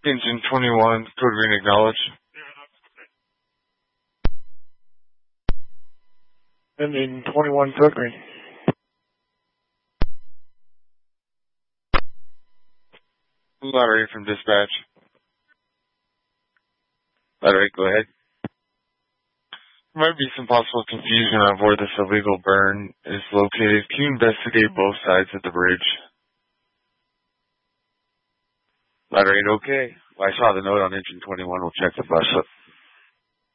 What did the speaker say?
Engine 21, code green acknowledge. Engine 21, code green. Lottery from dispatch. Lottery, go ahead. There might be some possible confusion on where this illegal burn is located. Can you investigate both sides of the bridge? Lottery, okay. Well, I saw the note on engine 21. We'll check the bus up.